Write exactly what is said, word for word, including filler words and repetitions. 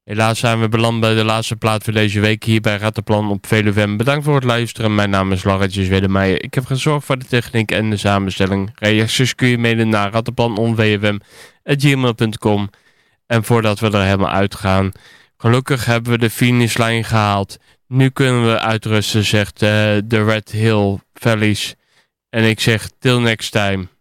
Helaas zijn we beland bij de laatste plaat voor deze week hier bij Rattenplan op V L V M. Bedankt voor het luisteren. Mijn naam is Laurentjes Wedemeijer. Ik heb gezorgd voor de techniek en de samenstelling. Reacties kun je mailen naar rattenplanon.vfm at gmail punt com. En voordat we er helemaal uitgaan, gelukkig hebben we de finishlijn gehaald. Nu kunnen we uitrusten, zegt uh, de Red Hill Valleys. En ik zeg till next time.